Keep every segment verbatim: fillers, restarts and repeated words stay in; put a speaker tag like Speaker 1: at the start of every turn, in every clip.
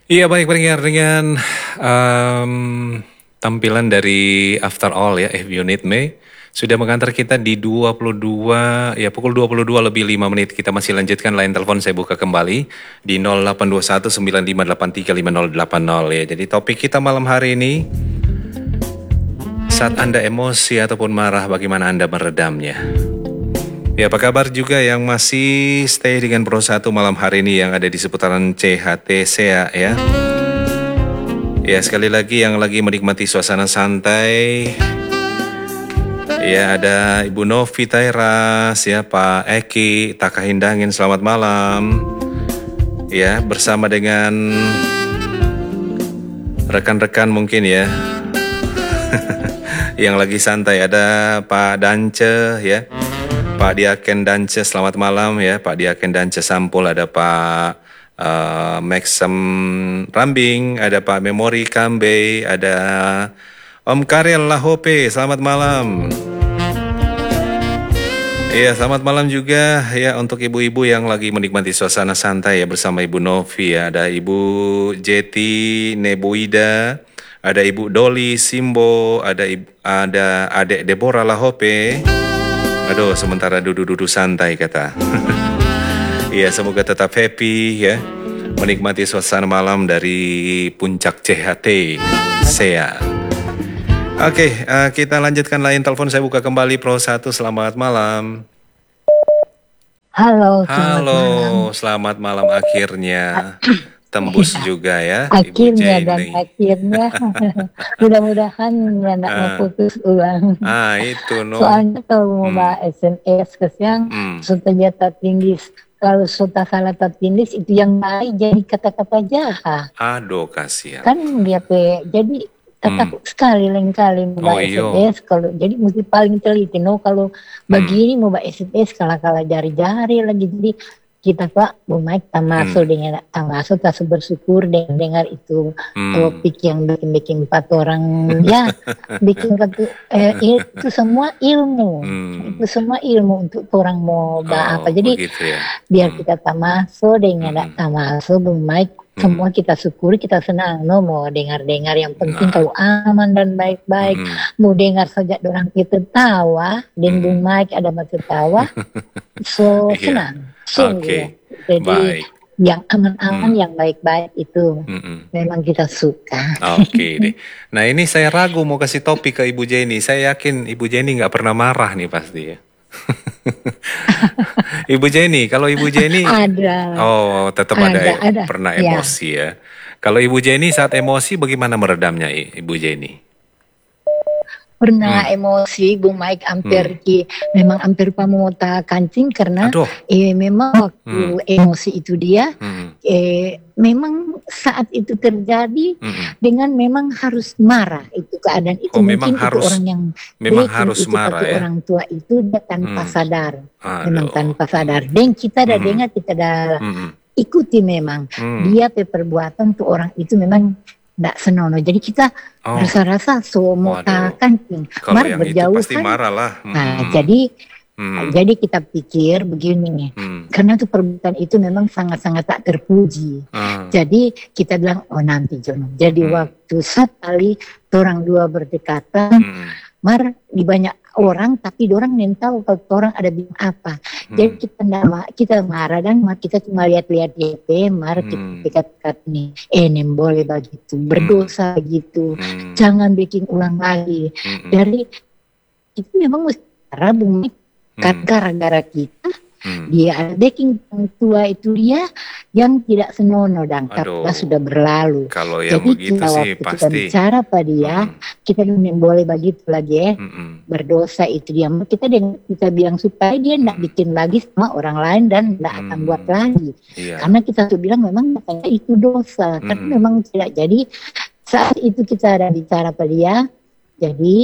Speaker 1: Iya, baik pendengar dengan em, tampilan dari After All ya, If You Need Me sudah mengantar kita di dua puluh dua ya pukul dua puluh dua lebih lima menit. Kita masih lanjutkan line telepon, saya buka kembali di nol delapan dua satu sembilan lima delapan tiga lima nol delapan nol ya. Jadi topik kita malam hari ini, saat Anda emosi ataupun marah, bagaimana Anda meredamnya? Ya, apa kabar juga yang masih stay dengan Pro satu malam hari ini yang ada di seputaran C H T S E A ya. Ya, sekali lagi yang lagi menikmati suasana santai. Ya, ada Ibu Novi Tairas, ya Pak Eki Takahindangin, selamat malam. Ya, bersama dengan rekan-rekan mungkin ya. Yang lagi santai ada Pak Dance ya. Pak Diaken Dance, selamat malam ya Pak Diaken Dance Sampul, ada Pak uh, Maxim Rambing, ada Pak Memori Kambe, ada Om Karel Lahope, selamat malam. Iya, selamat malam juga ya untuk ibu-ibu yang lagi menikmati suasana santai ya bersama Ibu Novi ya. Ada Ibu Jeti Neboida, ada Ibu Doli Simbo, ada ibu, ada Adek Deborah Lahope. Aduh, sementara duduk-duduk santai kata. Iya, semoga tetap happy ya, menikmati suasana malam dari puncak C H T S E A. Oke, uh, kita lanjutkan lain telepon. Saya buka kembali Pro satu. Selamat malam.
Speaker 2: Halo, selamat
Speaker 1: Halo,
Speaker 2: malam.
Speaker 1: selamat malam akhirnya. Tembus juga ya,
Speaker 2: akhirnya
Speaker 1: Ibu
Speaker 2: dan
Speaker 1: Jenny.
Speaker 2: akhirnya mudah-mudahan nggak mau putus ulang.
Speaker 1: Ah, itu no.
Speaker 2: Soalnya kalau mau hmm. S M S kesiang hmm. sudah jatuh tinggi. Kalau sudah salah tertindis itu yang naik jadi kata-kata jahat.
Speaker 1: Aduh, kasihan.
Speaker 2: Kan dia pe jadi tetap hmm. sekali lain kali mau oh, S M S kalau jadi mesti paling teliti no kalau begini hmm. mau S M S kalah-kalah jari-jari lagi jadi kita Pak Bu Mike tak masuk hmm. dengan tak masuk tak bersyukur dengan dengar itu hmm. topik yang bikin-bikin empat orang ya bikin katu, eh, itu semua ilmu hmm. itu semua ilmu untuk orang mau oh, apa jadi ya. Biar hmm. kita tak masuk dengan hmm. tak masuk Bu Mike hmm. semua kita syukuri kita senang no mau dengar-dengar yang penting nah. Kalau aman dan baik-baik hmm. mau dengar saja orang kita tawa dan hmm. Bu Mike ada maksud tawa so senang. Oke, okay. Jadi baik. Yang aman-aman, hmm. yang baik-baik itu hmm. memang kita suka.
Speaker 1: Oke okay, deh. Nah ini saya ragu mau kasih topik ke Ibu Jenny. Saya yakin Ibu Jenny nggak pernah marah nih pasti ya. Ibu Jenny, kalau Ibu Jenny
Speaker 2: ada.
Speaker 1: Oh, tetap ada, ada, ada. Pernah emosi ya. ya. Kalau Ibu Jenny saat emosi bagaimana meredamnya Ibu Jenny?
Speaker 2: Pernah hmm. emosi Bu Mike hampir hmm. ki, memang hampir pamota kancing karena Aduh. eh memang waktu hmm. emosi itu dia hmm. eh memang saat itu terjadi hmm. dengan memang harus marah itu keadaan itu oh, mungkin itu harus, orang yang
Speaker 1: memang harus itu marah ya?
Speaker 2: Orang tua itu dia tanpa hmm. sadar
Speaker 1: Aduh.
Speaker 2: Memang tanpa sadar dan kita dah hmm. dengar kita dah hmm. ikuti memang hmm. dia perbuatan tuh orang itu memang tidak senonoh. Jadi kita oh. rasa-rasa semua kancing.
Speaker 1: Mar berjauhan. Pasti marah lah. Hmm.
Speaker 2: Nah, jadi hmm. jadi kita pikir begini nih. Hmm. Karena itu perbuatan itu memang sangat-sangat tak terpuji. Hmm. Jadi kita bilang oh nanti Jono. Jadi hmm. waktu sekali orang dua berdekatan, hmm. mar di banyak orang tapi orang yang tahu kalau orang ada bilang apa. Hmm. Jadi kita nama kita marah dan mar kita cuma lihat-lihat D P, mar hmm. kita dekat nih, eh nem boleh begitu, berdosa hmm. gitu, hmm. jangan bikin ulang lagi. Hmm. Dari itu memang mesti bumi hmm. gara-gara kita. Hmm. Dia ada backing orang tua itu dia yang tidak senonoh dan karena sudah berlalu.
Speaker 1: Kalau yang
Speaker 2: jadi
Speaker 1: begitu
Speaker 2: kita
Speaker 1: sih
Speaker 2: waktu
Speaker 1: pasti.
Speaker 2: Kita bicara pada dia, hmm. kita belum boleh begitu lagi ya. Hmm. Berdosa itu dia. Kita kita bilang supaya dia tidak hmm. bikin lagi sama orang lain dan tidak hmm. akan buat lagi. Yeah. Karena kita tuh bilang memang katanya itu dosa. Hmm. Karena memang tidak. Jadi saat itu kita ada bicara pada dia, jadi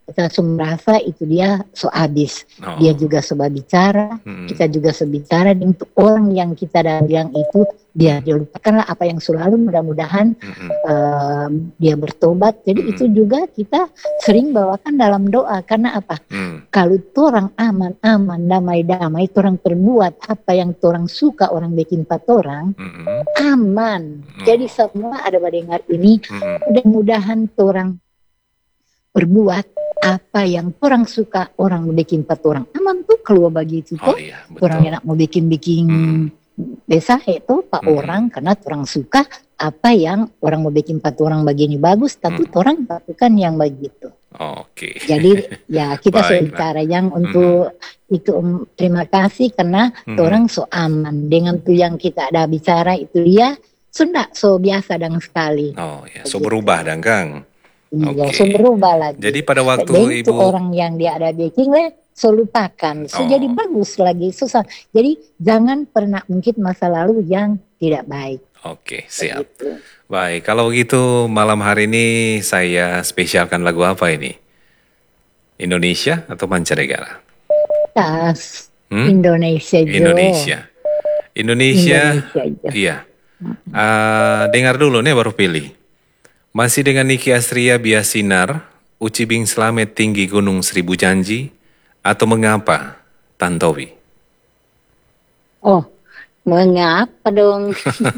Speaker 2: kita langsung merasa itu dia so habis.
Speaker 1: Oh.
Speaker 2: Dia juga sobat bicara,
Speaker 1: Mm-mm.
Speaker 2: kita juga sebicara. Dan untuk orang yang kita dah bilang itu, dia dilupakanlah apa yang selalu, mudah-mudahan uh, dia bertobat. Jadi
Speaker 1: Mm-mm.
Speaker 2: itu juga kita sering bawakan dalam doa. Karena apa?
Speaker 1: Mm.
Speaker 2: Kalau orang aman-aman, damai-damai, orang perbuat apa yang orang suka, orang bikin empat orang,
Speaker 1: Mm-mm.
Speaker 2: aman.
Speaker 1: Oh.
Speaker 2: Jadi semua ada mendengar ini,
Speaker 1: Mm-mm.
Speaker 2: mudah-mudahan orang berbuat apa yang orang suka, orang mau bikin empat orang aman tuh keluar begitu tuh.
Speaker 1: Oh iya,
Speaker 2: Orang
Speaker 1: betul.
Speaker 2: enak mau bikin-bikin
Speaker 1: Hmm.
Speaker 2: desa itu pak
Speaker 1: Hmm.
Speaker 2: orang, karena orang suka apa yang orang mau bikin empat orang begini bagus, tapi
Speaker 1: Hmm.
Speaker 2: orang lakukan yang begitu.
Speaker 1: Oke.
Speaker 2: Jadi ya kita
Speaker 1: Baiklah.
Speaker 2: secara yang untuk itu um, terima kasih karena
Speaker 1: Hmm.
Speaker 2: orang so aman dengan tuh yang kita ada bicara itu dia sudah so biasa dan sekali.
Speaker 1: Oh ya, so berubah dan Kang.
Speaker 2: Iya,
Speaker 1: Oke.
Speaker 2: so berubah lagi.
Speaker 1: Jadi pada waktu
Speaker 2: Dan itu
Speaker 1: Ibu
Speaker 2: orang yang dia ada baking le, so lupakan, so
Speaker 1: Oh.
Speaker 2: jadi bagus lagi, susah. Jadi jangan pernah mungkin masa lalu yang tidak baik.
Speaker 1: Oke, siap.
Speaker 2: Begitu.
Speaker 1: Baik, kalau begitu malam hari ini saya spesialkan lagu apa ini? Indonesia atau mancanegara?
Speaker 2: Tas
Speaker 1: Hmm?
Speaker 2: Indonesia Jo.
Speaker 1: Indonesia. Indonesia.
Speaker 2: Indonesia Jo.
Speaker 1: Iya. Ah, dengar dulu nih baru pilih. Masih dengan Niki Astria Bias Sinar, Ucibing Slamet Tinggi Gunung Seribu Janji, atau Mengapa Tantowi?
Speaker 2: Oh, mengapa dong?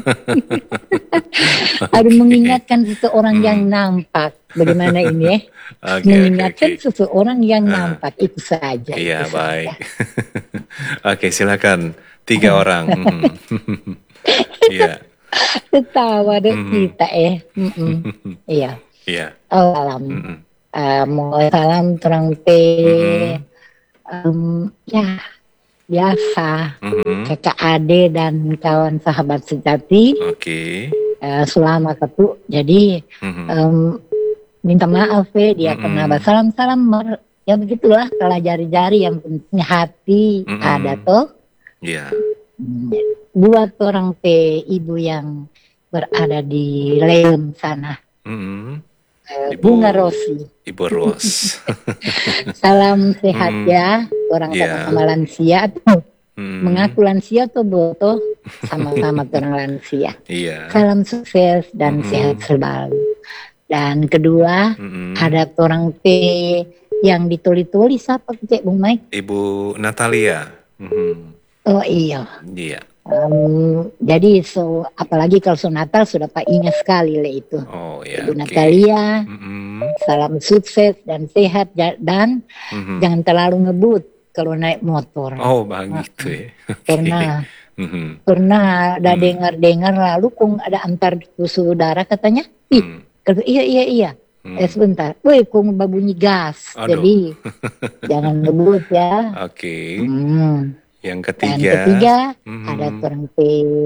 Speaker 2: Harus mengingatkan seseorang yang nampak. Bagaimana ini ya?
Speaker 1: Oke,
Speaker 2: Mengingatkan
Speaker 1: oke, oke.
Speaker 2: seseorang yang
Speaker 1: Ah.
Speaker 2: nampak, itu saja.
Speaker 1: Iya,
Speaker 2: itu saja.
Speaker 1: baik. Oke, silakan. Tiga orang. Mhm. Iya.
Speaker 2: Ketawa deh
Speaker 1: Mhm.
Speaker 2: kita eh. Mm-mm. Iya.
Speaker 1: Iya.
Speaker 2: Oh, salam.
Speaker 1: Mhm.
Speaker 2: Eh, mau salam terang pe.
Speaker 1: Mhm.
Speaker 2: Em, ya biasa.
Speaker 1: Mhm.
Speaker 2: Kakak ade dan kawan sahabat sejati.
Speaker 1: Oke.
Speaker 2: Eh, selama ketu. Jadi
Speaker 1: Mhm.
Speaker 2: em, minta maaf ya dia
Speaker 1: Mm-mm.
Speaker 2: kena salam-salam mer- ya begitulah kalau jari-jari yang penting hati
Speaker 1: Mm-mm.
Speaker 2: ada tuh.
Speaker 1: Iya.
Speaker 2: Buat orang pe ibu yang berada di Leon sana.
Speaker 1: Mhm.
Speaker 2: Eh,
Speaker 1: Ibu-
Speaker 2: Bunga Rosi.
Speaker 1: Ibu Ros.
Speaker 2: Salam sehat
Speaker 1: Hmm.
Speaker 2: ya orang
Speaker 1: Iya.
Speaker 2: sama-sama lansia atau
Speaker 1: Mhm.
Speaker 2: mengaku lansia atau boto sama-sama orang lansia.
Speaker 1: Iya.
Speaker 2: Salam sukses dan
Speaker 1: Mm-mm.
Speaker 2: sehat selalu. Dan kedua
Speaker 1: Mhm.
Speaker 2: ada orang P yang ditulis-tulis apa Cek Bung Mike?
Speaker 1: Ibu Natalia. Mhm.
Speaker 2: Oh iya.
Speaker 1: Iya.
Speaker 2: Em, jadi so apalagi kalau so Natal sudah Pak ingat sekali lah itu.
Speaker 1: Oh ya.
Speaker 2: Ibu
Speaker 1: Oke.
Speaker 2: Natalia,
Speaker 1: Mhm.
Speaker 2: salam sukses dan sehat ja- dan
Speaker 1: Mhm.
Speaker 2: jangan terlalu ngebut kalau naik motor.
Speaker 1: Oh, begitu ya. Oke.
Speaker 2: Pernah
Speaker 1: Mhm.
Speaker 2: pernah ada
Speaker 1: Hmm.
Speaker 2: dengar-dengar lalu kung ada antar saudara katanya, ih,
Speaker 1: Hmm.
Speaker 2: kata, iya iya iya.
Speaker 1: Hmm.
Speaker 2: Eh sebentar, woi kung babunyi gas,
Speaker 1: Aduh.
Speaker 2: jadi jangan ngebut ya.
Speaker 1: Oke.
Speaker 2: Hmm.
Speaker 1: Yang
Speaker 2: Dan
Speaker 1: ketiga.
Speaker 2: ketiga
Speaker 1: Mhm.
Speaker 2: ada orang P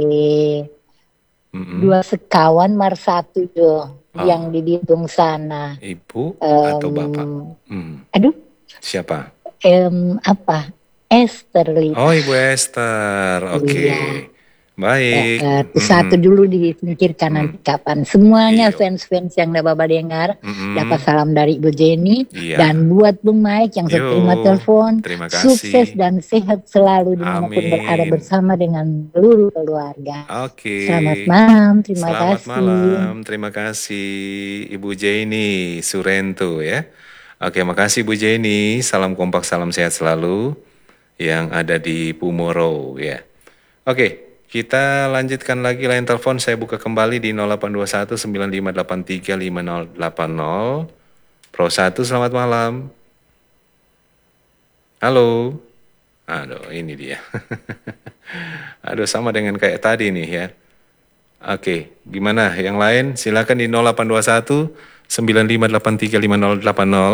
Speaker 1: Mhm.
Speaker 2: dua sekawan mar satu jo
Speaker 1: Oh.
Speaker 2: yang di Bitung sana.
Speaker 1: Ibu
Speaker 2: Em,
Speaker 1: atau bapak? Hmm.
Speaker 2: Aduh,
Speaker 1: Siapa?
Speaker 2: em, apa? Esther Lita.
Speaker 1: Oh, Ibu Esther. Oke.
Speaker 2: Iya.
Speaker 1: Baik.
Speaker 2: Eh, itu
Speaker 1: Mhm.
Speaker 2: satu dulu dipikirkan
Speaker 1: Hmm.
Speaker 2: nanti kapan. Semuanya
Speaker 1: Iyo.
Speaker 2: fans-fans yang dapat Baba dengar
Speaker 1: Mhm.
Speaker 2: dapat salam dari Ibu Jenny.
Speaker 1: Iya.
Speaker 2: Dan buat Bung Mike yang
Speaker 1: Yo,
Speaker 2: terima telepon,
Speaker 1: terima kasih.
Speaker 2: sukses dan sehat selalu dimanapun
Speaker 1: Amin.
Speaker 2: berada bersama dengan seluruh keluarga.
Speaker 1: Oke.
Speaker 2: Selamat malam, terima
Speaker 1: Selamat
Speaker 2: kasih.
Speaker 1: malam. Terima kasih Ibu Jenny Surento ya. Oke, makasih Bu Jenny. Salam kompak, salam sehat selalu yang ada di Pumoro ya. Oke, kita lanjutkan lagi line telepon. Saya buka kembali di nol delapan dua satu sembilan lima delapan tiga lima nol delapan nol. Pro satu, selamat malam. Halo. Aduh, ini dia. Aduh, sama dengan kayak tadi nih ya. Oke, gimana? Yang lain silakan di nol delapan dua satu sembilan lima delapan tiga lima nol delapan nol.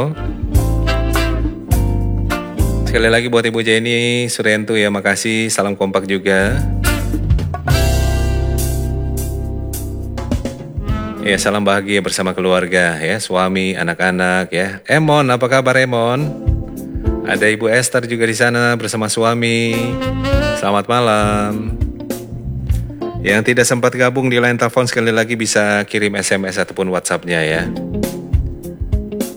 Speaker 1: Sekali lagi buat Ibu Jenny Surento ya, makasih. Salam kompak juga. Ya, salam bahagia bersama keluarga ya, suami, anak-anak ya. Emon, apa kabar Emon? Ada Ibu Esther juga di sana bersama suami. Selamat malam. Yang tidak sempat gabung di line telepon sekali lagi bisa kirim S M S ataupun WhatsApp-nya ya.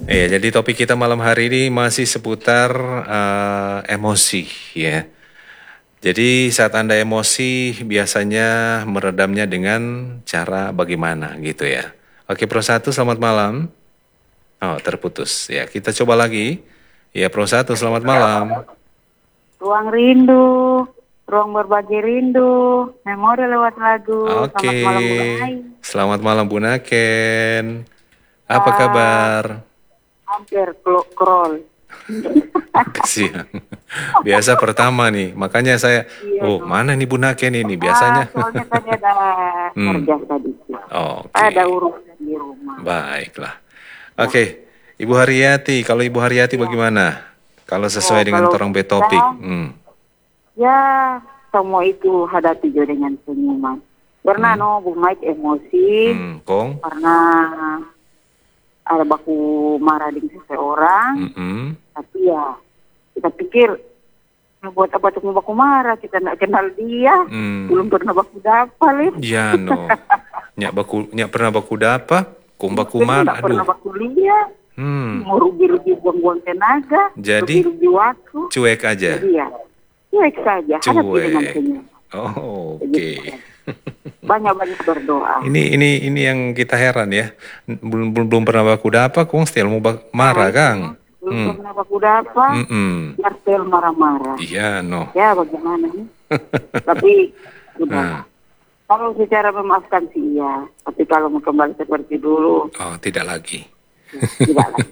Speaker 1: Iya, jadi topik kita malam hari ini masih seputar uh, emosi ya. Jadi saat Anda emosi biasanya meredamnya dengan cara bagaimana gitu ya. Oke, Pro satu selamat malam. Oh, terputus. Ya, kita coba lagi. Ya, Pro satu selamat malam.
Speaker 3: Ruang rindu, ruang berbagi rindu, memori lewat lagu.
Speaker 1: Oke.
Speaker 3: Selamat malam Bu Ai.
Speaker 1: Selamat malam Bu Naken. Apa
Speaker 3: Ah,
Speaker 1: kabar?
Speaker 3: Hampir klo- krol.
Speaker 1: Siang. Biasa pertama nih, makanya saya, oh mana nih Bu Naken ini biasanya.
Speaker 3: Ah, soalnya tadi ada
Speaker 1: Hmm.
Speaker 3: kerja tadi.
Speaker 1: Oke,
Speaker 3: Ada urusan di rumah.
Speaker 1: baiklah. Oke, Ibu Haryati, kalau Ibu Haryati bagaimana? Kalau sesuai
Speaker 3: Oh,
Speaker 1: dengan
Speaker 3: kalau
Speaker 1: torong betopik.
Speaker 3: kita-
Speaker 1: Hmm.
Speaker 3: Ya, semua itu hadapi juga dengan senyuman. Karena no, Bu Mike emosi,
Speaker 1: Hmm, Kong.
Speaker 3: karena ada baku marah dengan seseorang.
Speaker 1: Mm-mm.
Speaker 3: Tapi ya, kita pikir, "Nah, buat apa tuh mau baku marah? Kita nggak kenal dia,
Speaker 1: Hmm.
Speaker 3: belum pernah baku dapal ya.
Speaker 1: Ya no. Nyak baku, nyak pernah baku dapa? Kum baku mar,
Speaker 3: Nggak pernah
Speaker 1: aduh.
Speaker 3: baku lihat,
Speaker 1: Hmm.
Speaker 3: mau rugi-rugi buang-buang tenaga,
Speaker 1: Jadi?
Speaker 3: rugi-rugi waktu.
Speaker 1: Cuek aja.
Speaker 3: Jadi ya, cuek saja, hadapi dengan
Speaker 1: Cuek.
Speaker 3: senyum.
Speaker 1: Oh, oke.
Speaker 3: Banyak-banyak berdoa.
Speaker 1: Ini ini ini yang kita heran ya. Belum belum, belum pernah baku dapa, kong still mau bak- marah, Kang.
Speaker 3: Belum
Speaker 1: Hmm.
Speaker 3: pernah baku dapat,
Speaker 1: Mm-mm.
Speaker 3: Marcel marah-marah.
Speaker 1: Iya, no.
Speaker 3: Ya bagaimana nih? Tapi udah.
Speaker 1: Nah.
Speaker 3: Kalau secara memaafkan sih iya, tapi kalau mau kembali seperti dulu,
Speaker 1: Oh, tidak lagi.
Speaker 3: tidak lagi.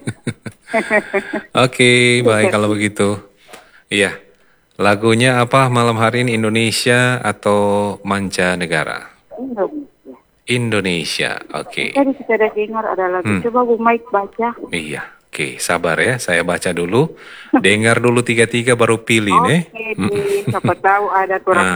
Speaker 1: Oke, baik kalau begitu. Iya. Lagunya apa malam hari ini, Indonesia atau mancanegara?
Speaker 3: Indonesia.
Speaker 1: Indonesia. Oke.
Speaker 3: Tadi kita ada dengar ada lagu,
Speaker 1: Hmm.
Speaker 3: coba Bu Mike baca.
Speaker 1: Iya. Oke, sabar ya. Saya baca dulu. Dengar dulu tiga-tiga baru pilih nih.
Speaker 3: Oke, Din. Siapa tahu ada orang